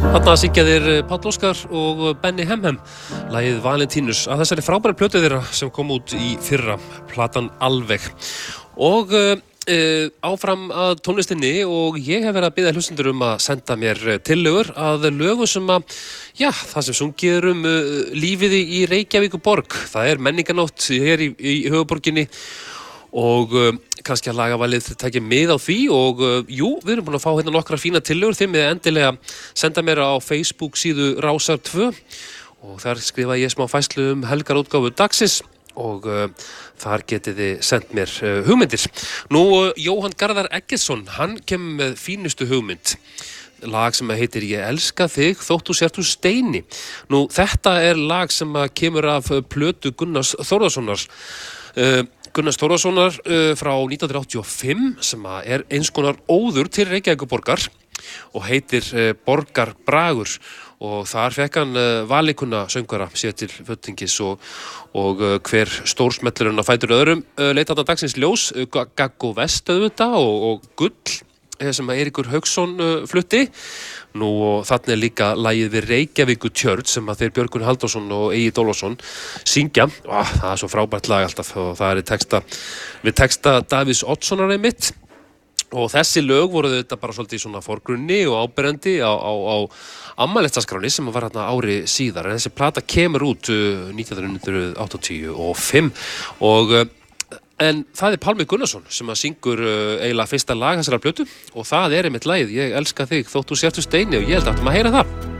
Þarna syngja þeir Páll Óskar og Benny Hemhem lagið Valentínus að þessari frábæru plötu þeirra sem kom út í fyrra, platan Alveg. Og áfram að tónlistinni og ég hef verið að biðja hlustendur að senda mér tillögur að lögum sem það sem sungið lífið í Reykjavíkurborg. Það menningarnótt hér í höfuðborginni og kannski að lagavalið tækja mið á því og við erum búin að fá hérna nokkra fína tillögur. Þið með endilega senda mér á Facebook síðu Rásar 2 og þar skrifa ég smá færslu helgarútgáfu dagsins og þar getið þið sendt mér hugmyndir. Nú, Jóhann Garðar Eggertsson, hann kemur með fínustu hugmynd. Lag sem heitir Ég elska þig þótt þú sért úr steini. Nú, þetta lag sem kemur af plötu Gunnars Þórðarssonar. Gunnars Þórðarssonar frá 1985 sem eins konar óður til Reykjavíkurborgar og heitir Borgarbragur og þar fekk hann valinkunna söngvara sér til föttingis og hver stórsmellurinn á fætur öðrum leita þarna dagsins ljós, Gaggo Vest auðvitað og Gull sem Eiríkur Hauksson flutti. Nú og þarna líka lagið við Reykjavíkurtjörn sem þeir Björgvin Halldórsson og Egill Ólafsson syngja. Það svo frábært lag alltaf og það við texta Davíðs Oddssonar einmitt. Og þessi lög voru þetta bara svolítið í svona forgrunni og áberandi á afmælisdagskráni sem var hérna ári síðar. En þessi plata kemur út 1985 en það Pálmi Gunnarsson sem syngur eiginlega fyrsta lag þessara plötu og það einmitt lagið Ég elska þig þótt þú sért úr steini og ég held að maður heyra það.